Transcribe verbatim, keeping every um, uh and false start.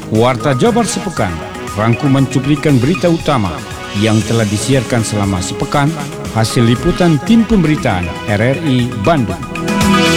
Warta Jabar Sepekan, rangkuman cuplikan berita utama yang telah disiarkan selama sepekan, hasil liputan tim pemberitaan R R I Bandung.